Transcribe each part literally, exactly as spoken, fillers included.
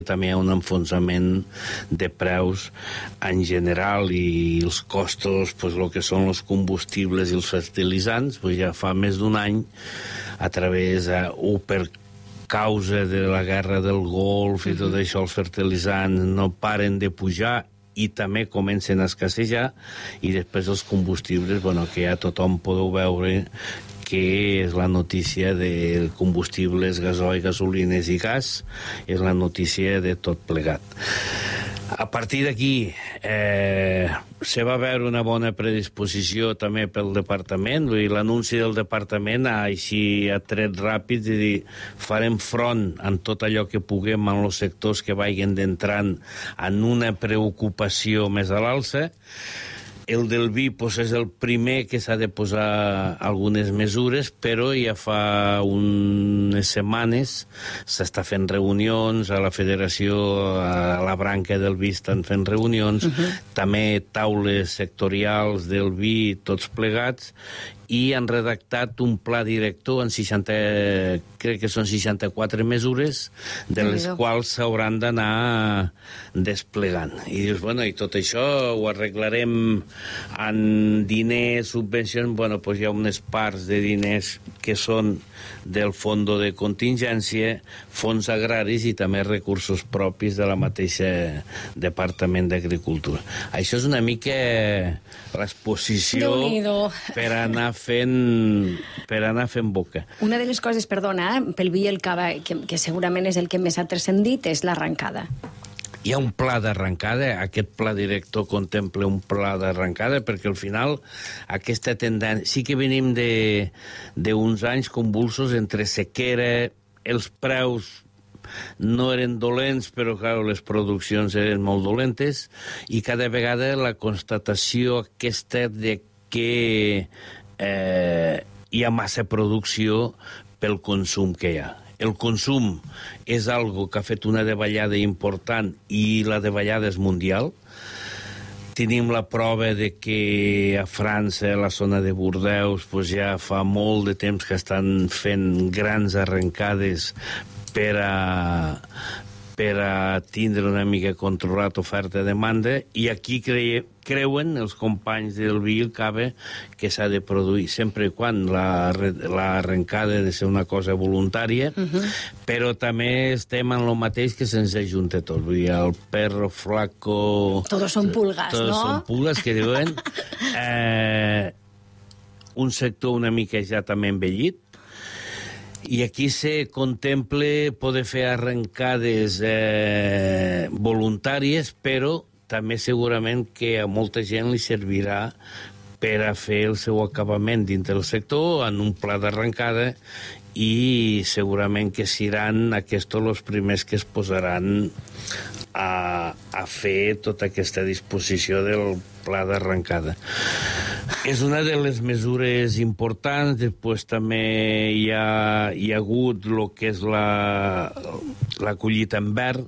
també hi ha un enfonsament de preus en general i els costos, pues, el que són els combustibles i els fertilitzants, pues, ja fa més d'un any, a través de, o per causa de la guerra del Golf i tot això, els fertilitzants no paren de pujar i també comencen a escassejar, i després els combustibles, bueno, que ja tothom podeu veure que és la notícia de combustibles, gasoil, gasolines i gas, és la notícia de tot plegat. A partir d'aquí, eh, se va veure una bona predisposició també pel departament, i l'anunci del departament així a trets ràpids, de dir, farem front en tot allò que puguem en els sectors que vagin entrant en una preocupació més a l'alça. El del vi, pues, és el primer que s'ha de posar algunes mesures, però ja fa unes setmanes s'està fent reunions a la federació, a la branca del vi estan fent reunions, uh-huh. també taules sectorials del vi, tots plegats, i han redactat un pla director en seixanta, crec que són seixanta-quatre mesures, de les quals s'hauran d'anar desplegant. I dius, bueno, i tot això ho arreglarem en diners, subvencions. Bueno, doncs hi ha unes parts de diners que són del fons de contingència, fons agraris i també recursos propis de la mateixa Departament d'Agricultura. Això és una mica l'exposició per anar fent per anar fent boca. Una de les coses, perdona, eh, pel vi i el cava, que, que segurament és el que més ha transcendit, és l'arrencada. Hi ha un pla d'arrencada, aquest pla director contempla un pla d'arrencada, perquè al final aquesta tendència... Sí que venim d'uns anys convulsos entre sequera, els preus no eren dolents, però clar, les produccions eren molt dolentes, i cada vegada la constatació aquesta de que eh, hi ha massa producció pel consum que hi ha. El consum és algo que ha fet una davallada important, i la davallada és mundial. Tenim la prova de que a França, a la zona de Bordeus, pues ja fa molt de temps que estan fent grans arrencades per a, per a tindre una mica controlat oferta-demanda, i aquí cre creuen els companys del vi i el cava que s'ha de produir, sempre i quan l'arrencada ha de ser una cosa voluntària, uh-huh. però també estem en el mateix que se'ns ajunta tot. Vull dir, el perro flaco... Todos son pulgas, todos no? Todos son pulgas, que diuen. Eh, un sector una mica ja també envellit, i aquí se contempla poder fer arrencades eh, voluntàries, però també segurament que a molta gent li servirà per a fer el seu acabament dintre del sector en un pla d'arrencada, i segurament que seran aquests els primers que es posaran a, a fer tota aquesta disposició del pla d'arrencada. És una de les mesures importants. Després també hi ha, hi ha hagut el que és la, la collita en verd.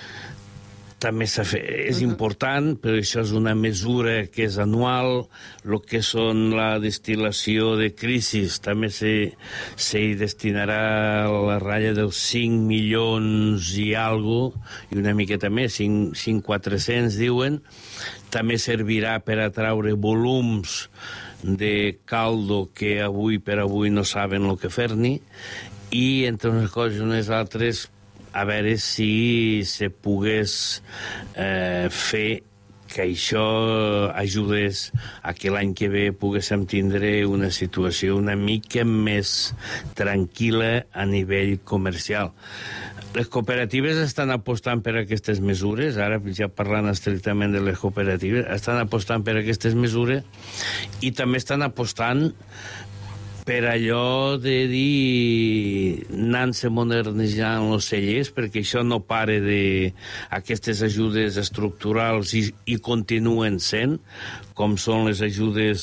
També fet, és important, però això és una mesura que és anual. El que són la destil·lació de crisis també s'hi destinarà a la ratlla dels cinc milions i algo, i una miqueta més, cinc mil quatre-cents diuen. També servirà per atraure volums de caldo que avui per avui no saben el que fer-n'hi, i entre unes coses i unes altres, a veure si se pogués eh, fer que això ajudés a que l'any que ve poguéssim tindre una situació una mica més tranquil·la a nivell comercial. Les cooperatives estan apostant per aquestes mesures, ara ja parlant estrictament de les cooperatives, estan apostant per aquestes mesures, i també estan apostant per allò de dir anant-se modernitzant els cellers, perquè això no para de... Aquestes ajudes estructurals i, i continuen sent, com són les ajudes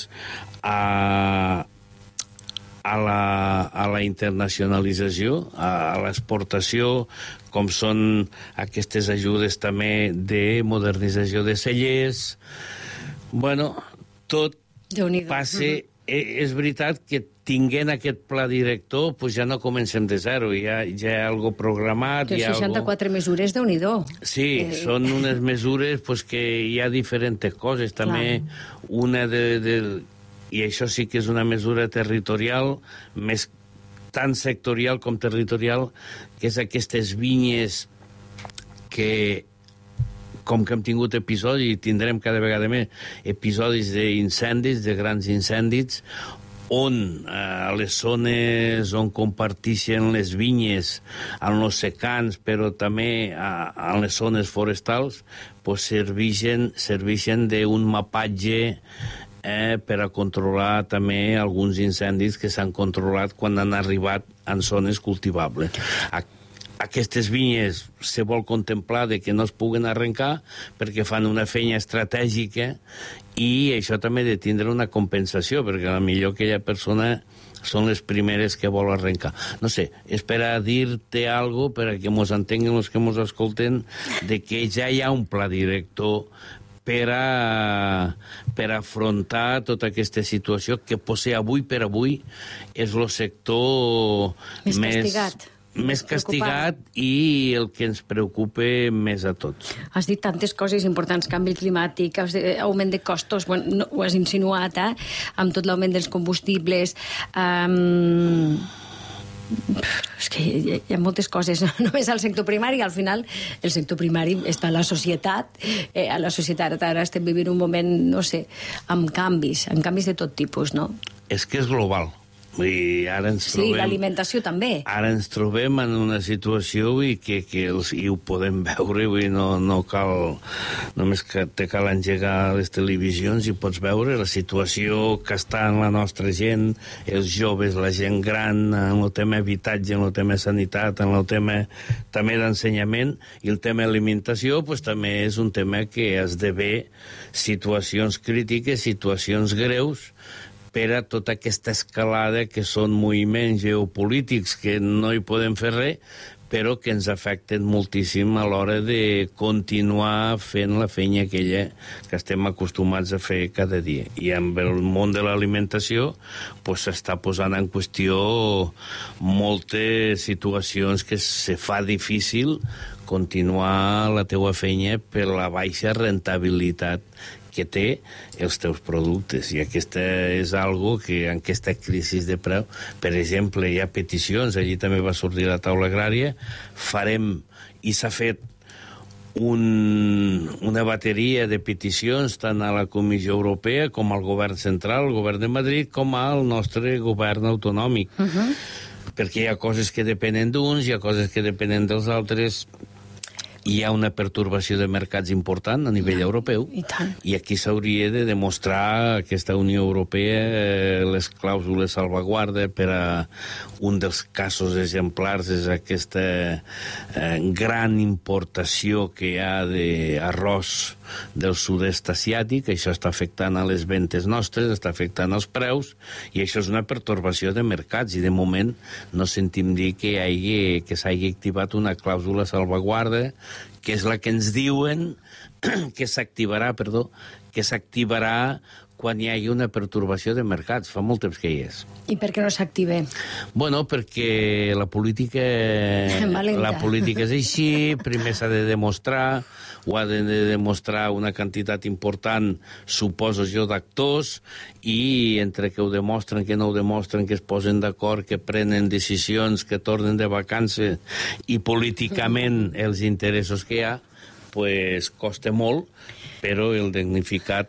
a, a, la, a la internacionalització, a, a l'exportació, com són aquestes ajudes també de modernització de cellers. Bueno, tot passa... És veritat que tinguent aquest pla director, pues ja no comencem de zero, ja, ja hi ha algo programat. Que seixanta-quatre algo... mesures, Déu-n'hi-do. Sí, eh... són unes mesures pues, que hi ha diferents coses. També clar. Una de, de... I això sí que és una mesura territorial, més tant sectorial com territorial, que és aquestes vinyes que, com que hem tingut episodis, i tindrem cada vegada més episodis d'incendis, de grans incendis, on eh, a les zones on comparteixen les vinyes, en els secans, però també a, a les zones forestals, pues, serveixen, serveixen d'un mapatge eh, per a controlar també alguns incendis que s'han controlat quan han arribat en zones cultivables. Aquestes vinyes se vol contemplar de que no es puguen arrencar perquè fan una feina estratègica i això també ha de tindre una compensació, perquè a millor aquella persona són les primeres que vol arrencar. No sé, és per a dir-te alguna cosa, per a que mos entenguin els que mos escolten, de que ja hi ha un pla director per a, per a afrontar tota aquesta situació que potser avui per avui és el sector més... més castigat. més castigat i el que ens preocupa més a tots. Has dit tantes coses importants, canvi climàtic, augment de costos, bueno, no, ho has insinuat, eh? Amb tot l'augment dels combustibles... Um... És que hi ha, hi ha moltes coses, no només al sector primari, al final el sector primari està a la societat, eh, a la societat ara estem vivint un moment, no sé, amb canvis, amb canvis de tot tipus, no? És que és global. I ara ens trobem, sí, l'alimentació també. Ara ens trobem en una situació i que, que els, i ho podem veure, i no, no cal... Només que te cal engegar les televisions i pots veure la situació que està en la nostra gent, els joves, la gent gran, en el tema habitatge, en el tema sanitat, en el tema també d'ensenyament, i el tema alimentació pues, també és un tema que esdevé situacions crítiques, situacions greus, per a tota aquesta escalada que són moviments geopolítics que no hi podem fer res, però que ens afecten moltíssim a l'hora de continuar fent la feina aquella que estem acostumats a fer cada dia. I amb el món de l'alimentació pues, s'està posant en qüestió moltes situacions que se fa difícil continuar la teua feina per la baixa rentabilitat que té els teus productes. I aquesta és algo que en aquesta crisi de preu, per exemple, hi ha peticions, allí també va sortir la taula agrària, farem, i s'ha fet un, una bateria de peticions tant a la Comissió Europea com al govern central, el govern de Madrid, com al nostre govern autonòmic. Uh-huh. Perquè hi ha coses que depenen d'uns, hi ha coses que depenen dels altres. Hi ha una pertorbació de mercats important a nivell europeu i, i aquí s'hauria de demostrar aquesta Unió Europea eh, les clàusules salvaguarda per a un dels casos exemplars és aquesta eh, gran importació que hi ha d'arròs del sud-est asiàtic. Això està afectant a les ventes nostres, està afectant els preus i això és una pertorbació de mercats i de moment no sentim dir que hi hagi, que s'hagi activat una clàusula salvaguarda que és la que ens diuen que s'activarà, perdó, que s'activarà quan hi hagi una pertorbació de mercats. Fa molt temps que hi és. I per què no s'active? Bueno, perquè la política... la política és així, primer s'ha de demostrar, ho ha de demostrar una quantitat important, suposo jo, d'actors, i entre que ho demostren, que no ho demostren, que es posen d'acord, que prenen decisions, que tornen de vacances, i políticament els interessos que hi ha, pues costa molt, però el damnificat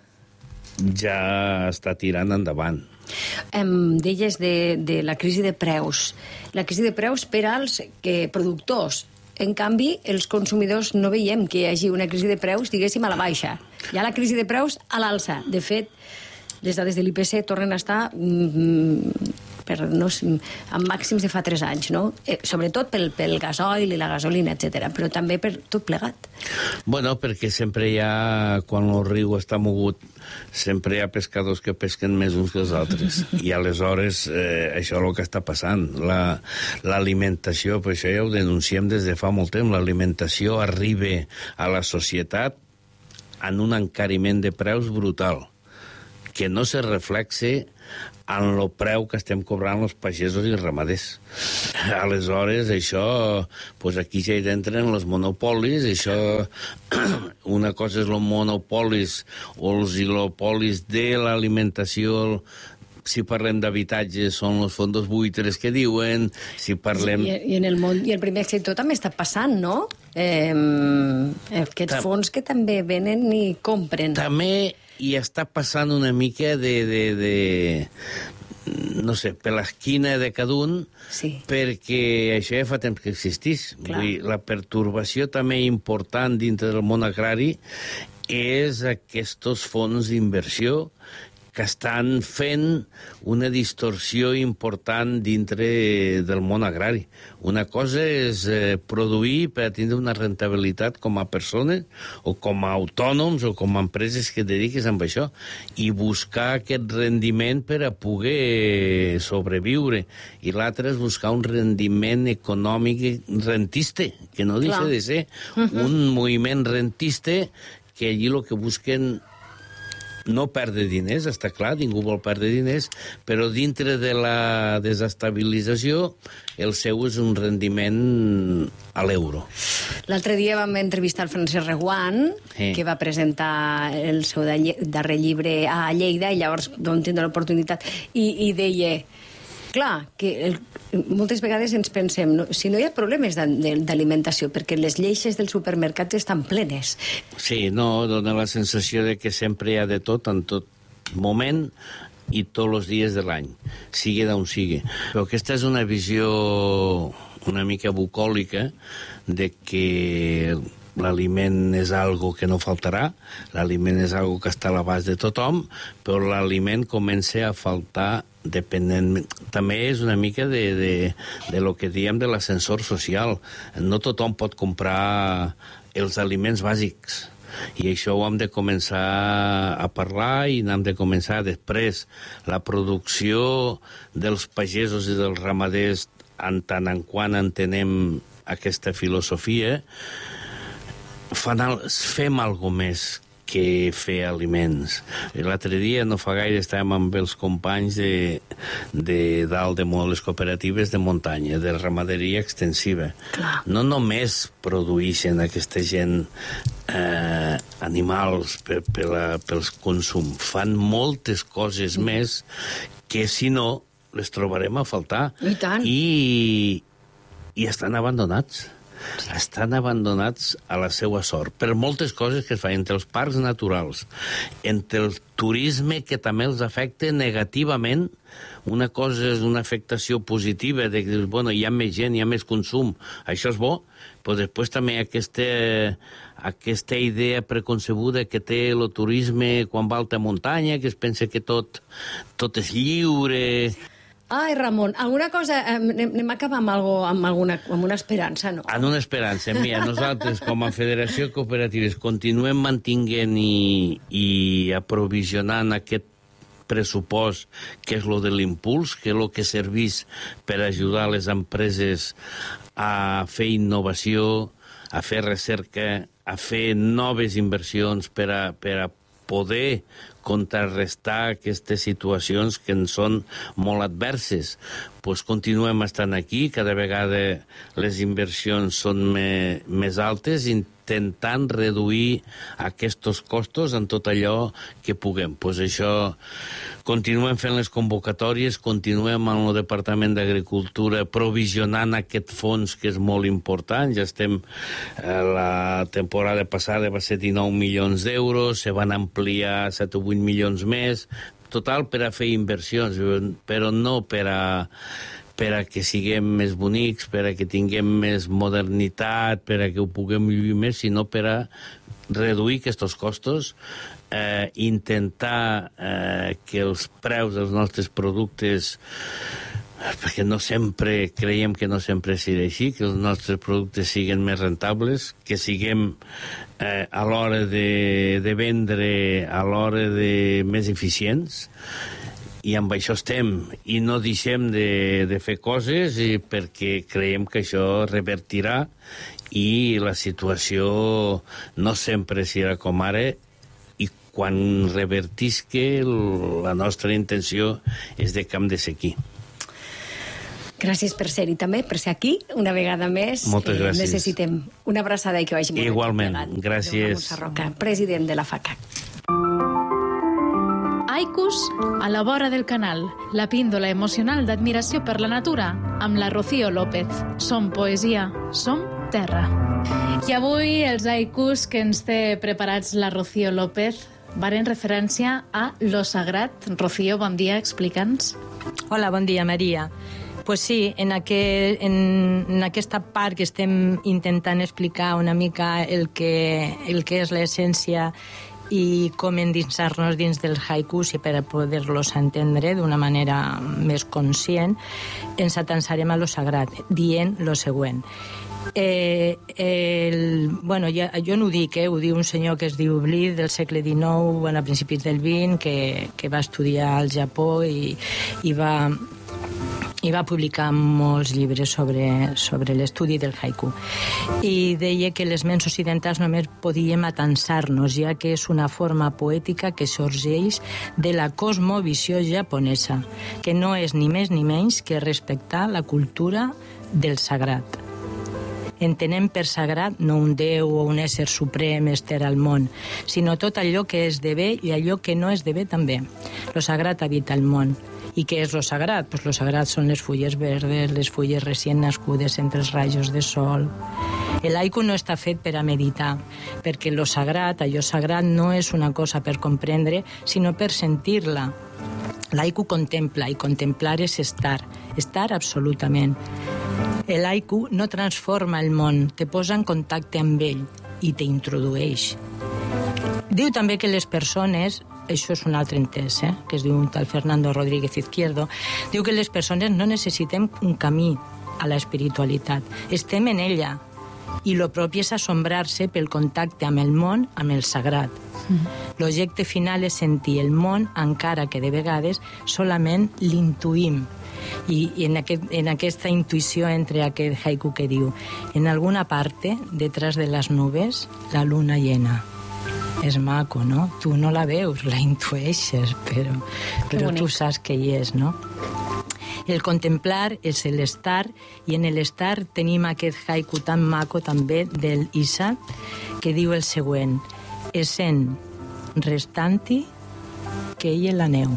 ja està tirant endavant. Em deies de, de la crisi de preus. La crisi de preus per als que, productors. En canvi, els consumidors no veiem que hi hagi una crisi de preus, diguéssim, a la baixa. Hi ha la crisi de preus a l'alça. De fet, les dades de l'I P C tornen a estar mm, per, no, amb màxims de fa tres anys, no? Eh, sobretot pel, pel gasoil i la gasolina, etcètera, però també per tot plegat. Bueno, perquè sempre hi ha, quan el riu està mogut, sempre hi ha pescadors que pesquen més uns que els altres. I aleshores, eh, això és el que està passant. La, l'alimentació, per això ja ho denunciem des de fa molt temps, l'alimentació arriba a la societat en un encariment de preus brutal, que no se reflexe en el preu que estem cobrant els pagesos i els ramaders. Aleshores, això, doncs aquí ja hi entren els monopolis, això, una cosa és els monopolis o els oligopolis de l'alimentació, si parlem d'habitatge són els fondos buitres que diuen, si parlem... I, i, en el món, I el primer sector també està passant, no? Eh, aquests Tam... fons que també venen i compren. També hi està passant una mica de... de, de no sé, per l'esquina de cada un, sí. perquè això ja fa temps que existís. Clar. Vull dir, la pertorbació també important dintre del món agrari és aquests fons d'inversió que estan fent una distorsió important dintre del món agrari. Una cosa és eh, produir per tindre una rentabilitat com a persones o com a autònoms o com a empreses que et dediques amb això i buscar aquest rendiment per a poder sobreviure. I l'altre és buscar un rendiment econòmic rentista, que no deixa Clar. de ser uh-huh. un moviment rentista que allí el que busquen no perdre diners, està clar, ningú vol perdre diners, però dintre de la desestabilització el seu és un rendiment a l'euro. L'altre dia vam entrevistar el Francesc Reguant, sí. que va presentar el seu darrer llibre a Lleida, i llavors vam tindre l'oportunitat, i, i deia... Clar, que el, moltes vegades ens pensem, no, si no hi ha problemes d'alimentació, perquè les lleixes dels supermercats estan plenes. Sí, no, dona la sensació de que sempre hi ha de tot, en tot moment i tots els dies de l'any, sigui d'on sigui. Però aquesta és una visió una mica bucòlica de que l'aliment és algo que no faltarà, l'aliment és algo que està a l'abast de tothom, però l'aliment comença a faltar depenent... També és una mica de, de, de lo que diem de l'ascensor social. No tothom pot comprar els aliments bàsics. I això ho hem de començar a parlar i n'hem de començar després. La producció dels pagesos i dels ramaders, en tant en quant entenem aquesta filosofia, fan al... fem alguna més que fer aliments. L'altre dia, no fa gaire, estàvem amb els companys de, de dalt de les cooperatives de muntanya, de ramaderia extensiva. Clar. No només produeixen aquesta gent eh, animals per, per la, pels consum, fan moltes coses mm. més que, si no, les trobarem a faltar. I tant. I, i estan abandonats. Sí. Estan abandonats a la seva sort per moltes coses que es fan entre els parcs naturals, entre el turisme que també els afecta negativament. Una cosa és una afectació positiva de que, bueno, hi ha més gent, hi ha més consum, això és bo, però després també aquesta, aquesta idea preconcebuda que té el turisme quan va a alta muntanya, que es pensa que tot, tot és lliure... Ai, Ramon, alguna cosa... Anem, anem a acabar amb, algo, amb, alguna, amb una esperança, no? Amb una esperança. Mira, nosaltres, com a Federació de Cooperatives, continuem mantinguent i, i aprovisionant aquest pressupost que és lo de l'impuls, que és el que serveix per ajudar les empreses a fer innovació, a fer recerca, a fer noves inversions per a, per a poder contrarrestar aquestes situacions que en són molt adverses. Pues continuem estant aquí, cada vegada les inversions són me, més altes, intentant reduir aquests costos en tot allò que puguem. Pues això, continuem fent les convocatòries, continuem en el Departament d'Agricultura provisionant aquest fons que és molt important. Ja estem, eh, la temporada passada va ser dinou milions d'euros, se van ampliar set o vuit milions més, total per a fer inversions, però no per a, per a que siguem més bonics, per a que tinguem més modernitat, per a que ho puguem lluir més, sinó per a reduir aquests costos, eh, intentar eh, que els preus dels nostres productes, perquè no sempre, creiem que no sempre sigui així, que els nostres productes siguin més rentables, que siguem eh, a l'hora de, de vendre, a l'hora de més eficients, i amb això estem, i no deixem de, de fer coses i perquè creiem que això revertirà i la situació no sempre serà com ara, i quan revertisque, la nostra intenció és de camp de sequí. Gràcies per ser-hi també, per ser aquí, una vegada més. Moltes gràcies. Necessitem una abraçada i que vagi molt bé. Igualment, gràcies. Montse Roca, president de la FACAC. Haikus a la vora del canal, la píndola emocional d'admiració per la natura, amb la Rocío López. Som poesia, som terra. I avui els haikus que ens té preparats la Rocío López van en referència a lo sagrat. Rocío, bon dia, explica'ns. Hola, bon dia, Maria. Pues sí, en, aquel, en, en aquesta part que estem intentant explicar una mica el que, el que és l'essència i com endinsar-nos dins dels haikus i per a poder-los entendre d'una manera més conscient, ens atansarem a lo sagrat, dient lo següent. Eh, el, bueno, ja, jo no ho dic, eh, ho diu un senyor que es diu Blyth, del segle dinou, bueno, a principis del vint, que, que va estudiar al Japó i, i va... i va publicar molts llibres sobre, sobre l'estudi del haiku. I deia que les ments occidentals només podíem atansar-nos, ja que és una forma poètica que sorgeix de la cosmovisió japonesa, que no és ni més ni menys que respectar la cultura del sagrat. Entenem per sagrat no un déu o un ésser suprem ester al món, sinó tot allò que esdevé i allò que no esdevé també. Lo sagrat habita el món. I què és lo sagrat? Pues lo sagrat són les fulles verdes, les fulles recient nascudes entre els rajos de sol. El haiku no està fet per a meditar, perquè lo sagrat, allò sagrat, no és una cosa per comprendre, sinó per sentir-la. L'haiku contempla, i contemplar és estar, estar absolutament. El haiku no transforma el món, te posa en contacte amb ell i t'introdueix. Diu també que les persones, això és un altre entès, eh, que es diu un tal Fernando Rodríguez Izquierdo, diu que les persones no necessitem un camí a la espiritualitat, estem en ella, i lo propi és assombrar-se pel contacte amb el món, amb el sagrat. Mm. L'objecte final és sentir el món, encara que de vegades solament l'intuïm. I, i en, aquest, en aquesta intuïció entre aquest haiku que diu: en alguna parte, detrás de las nubes, la luna llena. És maco, no? Tu no la veus, la intueixes, però, però tu saps que hi és, no? El contemplar és l'estar, i en l'estar tenim aquest haiku tan maco també del Isa, que diu el següent: essent restanti que ell en la neu.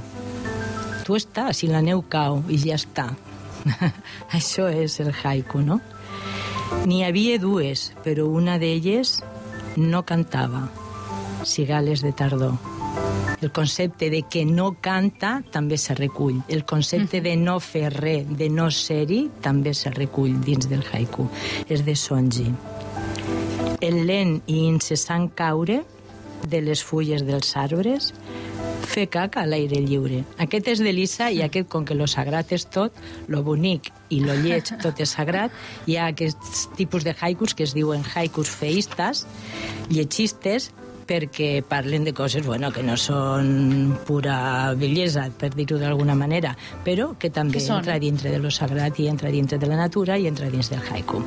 Tu estàs i la neu cau i ja està. Això és el haiku, no? N'hi havia dues, però una d'elles no cantava. Cigales de tardor. El concepte de que no canta també se recull. El concepte de no fer res, de no ser-hi, també se recull dins del haiku. És de Sonji. El lent i incessant caure de les fulles dels arbres, fer caca a l'aire lliure. Aquest és de l'Isa, i aquest, com que lo sagrat és tot, lo bonic i lo lleig tot és sagrat, hi ha aquests tipus de haikus que es diuen haikus feistes, lletgistes, perquè parlen de coses, bueno, que no són pura bellesa, per dir-ho d'alguna manera, però que també entra dintre de lo sagrat i entra dintre de la natura i entra dins del haiku.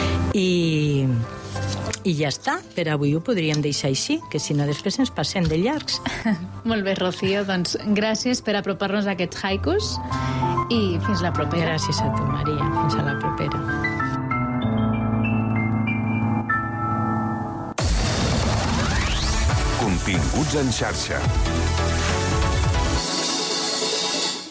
I, i ja està, per avui ho podríem deixar així, que si no després ens passem de llargs. Molt bé, Rocío, doncs gràcies per apropar-nos a aquests haikus i fins la propera. Gràcies a tu, Maria. Fins a la propera. Continguts en xarxa.